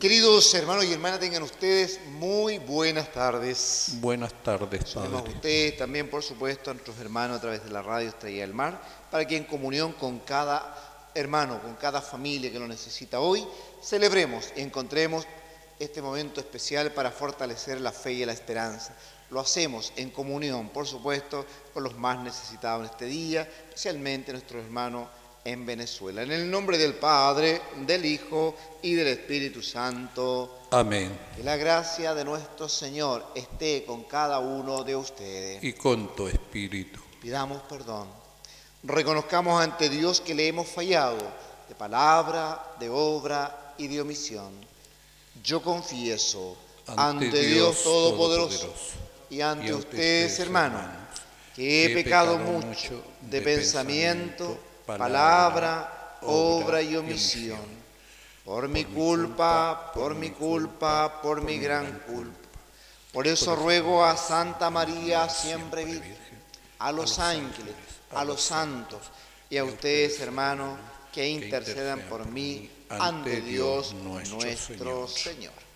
Queridos hermanos y hermanas, tengan ustedes muy buenas tardes. Buenas tardes, Saludamos a Padre. ustedes también, por supuesto, a nuestros hermanos a través de la radio Estrella del Mar, para que en comunión con cada hermano, con cada familia que lo necesita hoy, celebremos y encontremos este momento especial para fortalecer la fe y la esperanza. Lo hacemos en comunión, por supuesto, con los más necesitados en este día, especialmente nuestros hermanos en Venezuela. En el nombre del Padre, del Hijo y del Espíritu Santo. Amén. Que la gracia de nuestro Señor esté con cada uno de ustedes. Y con tu espíritu. Pidamos perdón. Reconozcamos ante Dios que le hemos fallado de palabra, de obra y de omisión. Yo confieso ante Dios Todopoderoso y ante ustedes, hermanos, que he pecado mucho de pensamiento, palabra, obra y omisión. Por mi culpa, por mi gran culpa. Por eso ruego a Santa María, siempre Virgen, a los ángeles, a los santos y a ustedes, hermanos, que intercedan por mí ante Dios nuestro Señor.